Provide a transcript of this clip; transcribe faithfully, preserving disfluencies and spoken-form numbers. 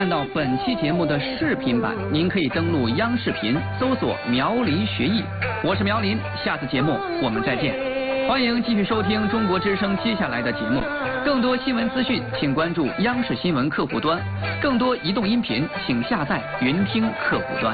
看到本期节目的视频版，您可以登录央视频搜索苗林学艺，我是苗林，下次节目我们再见。欢迎继续收听中国之声接下来的节目，更多新闻资讯请关注央视新闻客户端，更多移动音频请下载云听客户端。